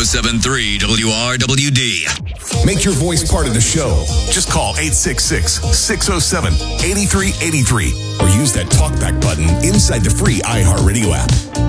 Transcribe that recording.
107.3 WRWD. Make your voice part of the show. Just call 866-607-8383 or use that talkback button inside the free iHeartRadio app.